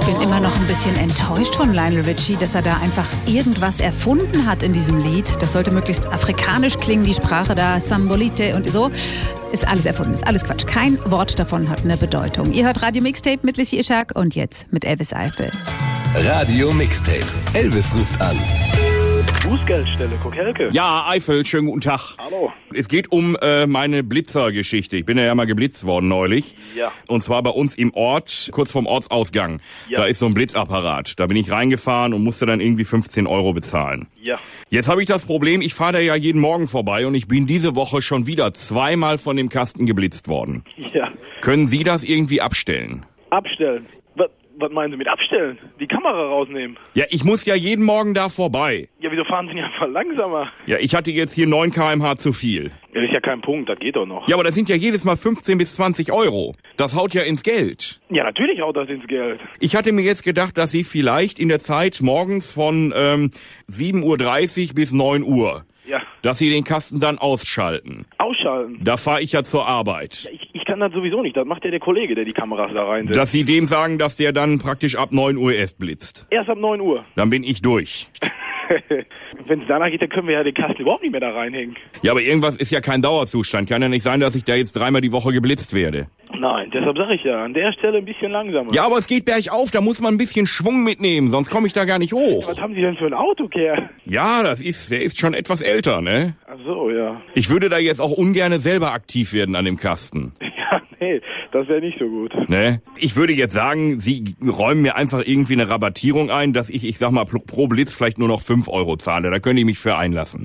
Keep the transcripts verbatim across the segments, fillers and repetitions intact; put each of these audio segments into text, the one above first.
Ich bin immer noch ein bisschen enttäuscht von Lionel Richie, dass er da einfach irgendwas erfunden hat in diesem Lied. Das sollte möglichst afrikanisch klingen, die Sprache da, Sambolite und so. Ist alles erfunden, ist alles Quatsch. Kein Wort davon hat eine Bedeutung. Ihr hört Radio Mixtape mit Lissy Ishak und jetzt mit Elvis Eifel. Radio Mixtape. Elvis ruft an. Bußgeldstelle, Kokelke. Ja, Eifel, schönen guten Tag. Hallo. Es geht um äh, meine Blitzergeschichte. Ich bin ja mal geblitzt worden neulich. Ja. Und zwar bei uns im Ort, kurz vorm Ortsausgang. Ja. Da ist so ein Blitzapparat. Da bin ich reingefahren und musste dann irgendwie fünfzehn Euro bezahlen. Ja. Jetzt habe ich das Problem, ich fahre da ja jeden Morgen vorbei und ich bin diese Woche schon wieder zweimal von dem Kasten geblitzt worden. Ja. Können Sie das irgendwie abstellen? Abstellen? Was, was meinen Sie mit abstellen? Die Kamera rausnehmen? Ja, ich muss ja jeden Morgen da vorbei. Ja, wieso fahren Sie nicht einfach langsamer? Ja, ich hatte jetzt hier neun Kilometer pro Stunde zu viel. Ja, das ist ja kein Punkt, das geht doch noch. Ja, aber das sind ja jedes Mal fünfzehn bis zwanzig Euro. Das haut ja ins Geld. Ja, natürlich haut das ins Geld. Ich hatte mir jetzt gedacht, dass Sie vielleicht in der Zeit morgens von ähm, sieben Uhr dreißig bis neun Uhr, Ja. dass Sie den Kasten dann ausschalten. Ausschalten? Da fahre ich ja zur Arbeit. Ja, ich, ich kann das sowieso nicht. Das macht ja der Kollege, der die Kameras da reinsetzt. Dass Sie dem sagen, dass der dann praktisch ab neun Uhr erst blitzt. Erst ab neun Uhr. Dann bin ich durch. Wenn es danach geht, dann können wir ja den Kasten überhaupt nicht mehr da reinhängen. Ja, aber irgendwas ist ja kein Dauerzustand. Kann ja nicht sein, dass ich da jetzt dreimal die Woche geblitzt werde. Nein, deshalb sage ich ja, an der Stelle ein bisschen langsamer. Ja, aber es geht bergauf, da muss man ein bisschen Schwung mitnehmen, sonst komme ich da gar nicht hoch. Was haben Sie denn für ein Auto, Kerl? Ja, das ist, der ist schon etwas älter, ne? Ach so, ja. Ich würde da jetzt auch ungern selber aktiv werden an dem Kasten. Ja, nee, das wäre nicht so gut. Ne? Ich würde jetzt sagen, Sie räumen mir einfach irgendwie eine Rabattierung ein, dass ich, ich sag mal, pro Blitz vielleicht nur noch fünf Euro zahle. Da könnte ich mich für einlassen.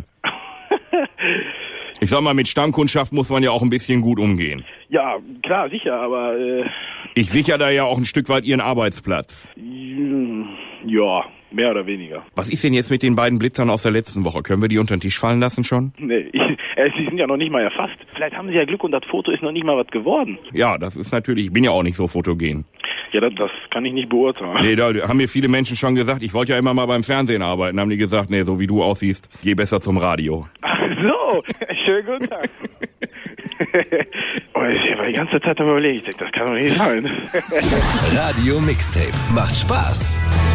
Ich sag mal, mit Stammkundschaft muss man ja auch ein bisschen gut umgehen. Ja, klar, sicher, aber äh, Ich sichere da ja auch ein Stück weit Ihren Arbeitsplatz. ja, mehr oder weniger. Was ist denn jetzt mit den beiden Blitzern aus der letzten Woche? Können wir die unter den Tisch fallen lassen schon? Nee, ich, äh, sie sind ja noch nicht mal erfasst. Vielleicht haben sie ja Glück und das Foto ist noch nicht mal was geworden. Ja, das ist natürlich, ich bin ja auch nicht so fotogen. Ja, das, das kann ich nicht beurteilen. Nee, da haben mir viele Menschen schon gesagt, ich wollte ja immer mal beim Fernsehen arbeiten. Haben die gesagt, nee, so wie du aussiehst, geh besser zum Radio. Ach so, schönen guten Tag. Oh, ich habe die ganze Zeit darüber überlegt, das kann doch nicht sein. Radio Mixtape. Macht Spaß.